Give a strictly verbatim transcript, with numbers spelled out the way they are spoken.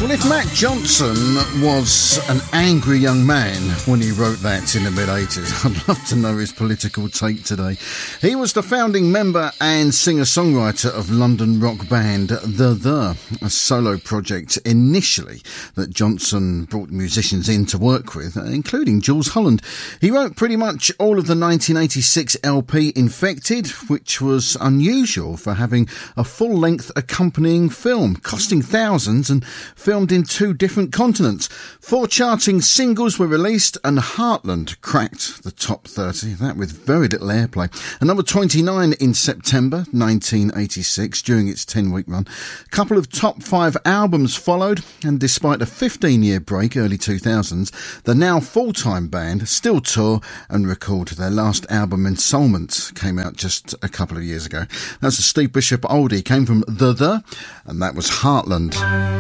Well, if Matt Johnson was an angry young man when he wrote that in the mid-eighties, I'd love to know his political take today. He was the founding member and singer-songwriter of London rock band The The, a solo project initially that Johnson brought musicians in to work with, including Jools Holland. He wrote pretty much all of the nineteen eighty-six L P Infected, which was unusual for having a full-length accompanying film, costing thousands and filmed in two different continents. Four charting singles were released and Heartland cracked the top thirty, that with very little airplay. And number twenty-nine in September nineteen eighty-six during its ten-week run. A couple of top five albums followed, and despite a fifteen-year break, early two thousands, the now full-time band still tour and record. Their last album, Ensoulment, came out just a couple of years ago. That's a Steve Bishop oldie, came from The The, and that was Heartland.